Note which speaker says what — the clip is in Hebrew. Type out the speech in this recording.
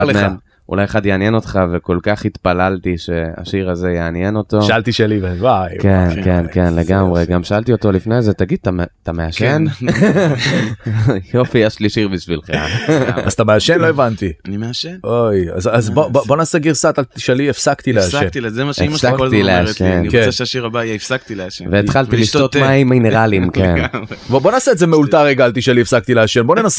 Speaker 1: אולי אחד יעניין אותך, וכל כך התפללתי שהשיר הזה יעניין אותו.
Speaker 2: שאלתי שלי, וואי.
Speaker 1: כן, לגמרי. גם שאלתי אותו לפני זה, תגיד, אתה מעשן? יופי, יש לי שיר בשבילך.
Speaker 2: אז אתה מעשן? לא הבנתי.
Speaker 3: אני מעשן.
Speaker 2: אוי, אז בוא נעשה גרסת על תשאלי, הפסקתי לעשן.
Speaker 3: הפסקתי, זה מה שאמא שלי כל הזמן אומרת לי. אני רוצה שהשיר הבא יהיה, הפסקתי לעשן.
Speaker 1: והתחלתי לשתות מים מינרלים, כן.
Speaker 2: בוא נעשה את זה מאולתר רגע, על תשאלי, הפסקתי לעשן. בוא ננסה